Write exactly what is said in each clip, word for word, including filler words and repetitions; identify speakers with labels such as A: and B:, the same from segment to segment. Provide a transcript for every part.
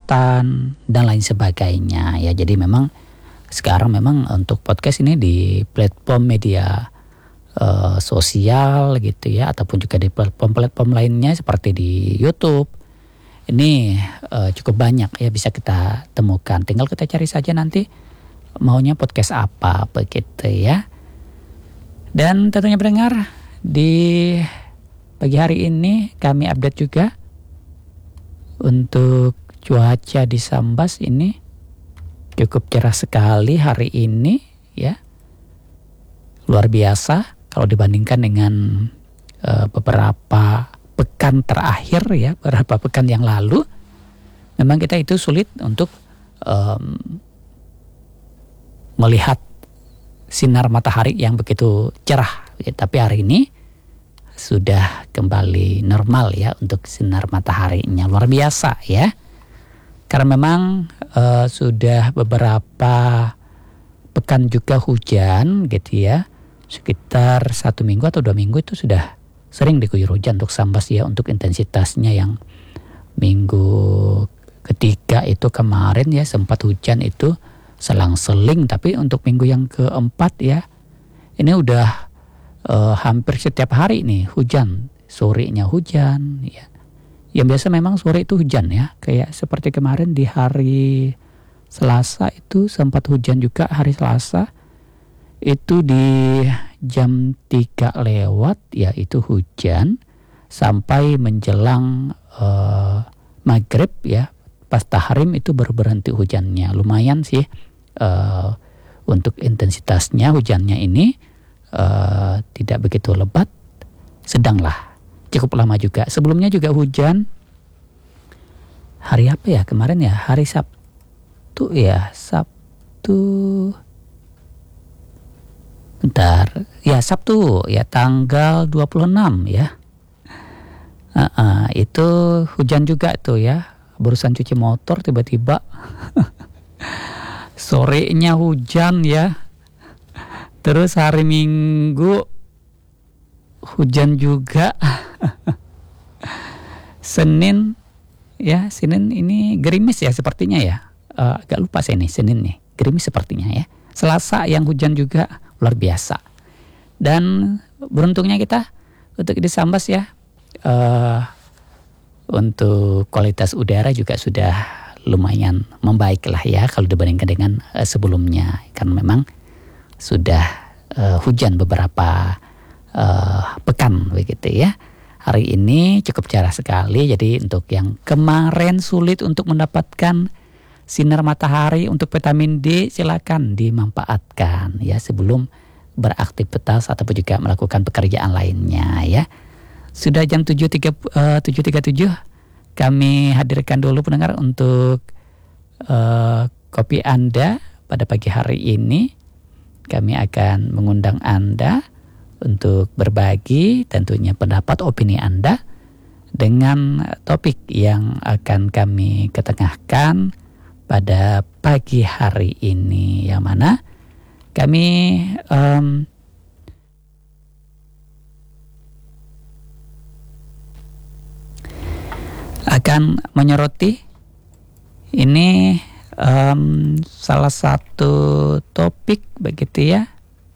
A: kesehatan dan lain sebagainya ya. Jadi memang sekarang memang untuk podcast ini di platform media uh, sosial gitu ya, ataupun juga di platform-platform lainnya seperti di YouTube. Ini uh, cukup banyak ya bisa kita temukan. Tinggal kita cari saja nanti maunya podcast apa begitu ya. Dan tentunya pendengar, di pagi hari ini kami update juga untuk cuaca di Sambas. Ini cukup cerah sekali hari ini ya. Luar biasa kalau dibandingkan dengan uh, beberapa pekan terakhir ya, beberapa pekan yang lalu. Memang kita itu sulit untuk um, melihat sinar matahari yang begitu cerah ya, tapi hari ini sudah kembali normal ya untuk sinar mataharinya. Luar biasa ya, karena memang uh, sudah beberapa pekan juga hujan gitu ya, sekitar satu minggu atau dua minggu itu sudah sering diguyur hujan untuk Sambas ya. Untuk intensitasnya yang minggu ketiga itu kemarin ya sempat hujan itu selang-seling, tapi untuk minggu yang keempat ya ini udah uh, hampir setiap hari nih hujan, sorenya hujan ya. Yang biasa memang sore itu hujan ya, kayak seperti kemarin di hari Selasa itu sempat hujan juga. Hari Selasa itu di jam tiga lewat ya itu hujan sampai menjelang uh, maghrib ya, pas tahrim itu baru berhenti hujannya. Lumayan sih uh, untuk intensitasnya hujannya ini uh, tidak begitu lebat, sedanglah, cukup lama juga. Sebelumnya juga hujan hari apa ya kemarin ya, hari Sabtu ya, Sabtu bentar ya, Sabtu ya tanggal dua puluh enam ya. Uh, uh, itu hujan juga tuh ya, barusan cuci motor tiba-tiba sorenya hujan ya. Terus hari Minggu hujan juga. Senin ya, Senin ini gerimis ya sepertinya ya. Uh, agak lupa saya nih, Senin nih gerimis sepertinya ya. Selasa yang hujan juga, luar biasa. Dan beruntungnya kita untuk di Sambas ya, uh, untuk kualitas udara juga sudah lumayan membaik lah ya kalau dibandingkan dengan uh, sebelumnya, karena memang sudah uh, hujan beberapa uh, pekan begitu ya. Hari ini cukup cerah sekali, jadi untuk yang kemarin sulit untuk mendapatkan sinar matahari untuk vitamin D, silakan dimanfaatkan ya sebelum beraktivitas ataupun juga melakukan pekerjaan lainnya ya. Sudah jam tujuh tiga puluh tujuh, kami hadirkan dulu pendengar untuk uh, kopi Anda pada pagi hari ini. Kami akan mengundang Anda untuk berbagi tentunya pendapat, opini Anda dengan topik yang akan kami ketengahkan pada pagi hari ini, yang mana kami um, akan menyoroti ini um, salah satu topik begitu ya,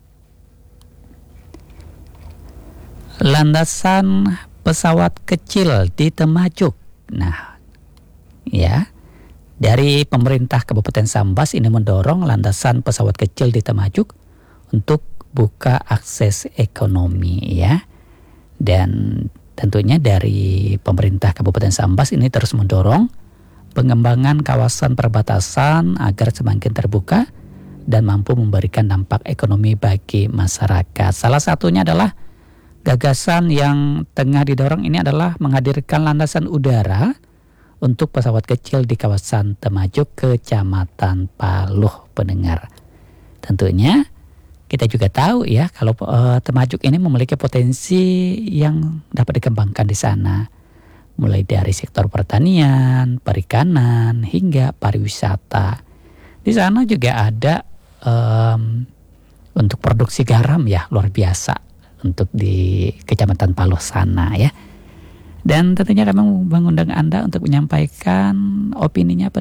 A: landasan pesawat kecil di Temajuk. Nah ya, dari pemerintah Kabupaten Sambas ini mendorong landasan pesawat kecil di Temajuk untuk buka akses ekonomi ya. Dan tentunya dari pemerintah Kabupaten Sambas ini terus mendorong pengembangan kawasan perbatasan agar semakin terbuka dan mampu memberikan dampak ekonomi bagi masyarakat. Salah satunya adalah gagasan yang tengah didorong ini adalah menghadirkan landasan udara untuk pesawat kecil di kawasan Temajuk, Kecamatan Paluh, pendengar. Tentunya kita juga tahu ya kalau uh, Temajuk ini memiliki potensi yang dapat dikembangkan di sana, mulai dari sektor pertanian, perikanan hingga pariwisata. Di sana juga ada um, untuk produksi garam ya, luar biasa untuk di Kecamatan Paluh sana ya. Dan tentunya kami mengundang Anda untuk menyampaikan opininya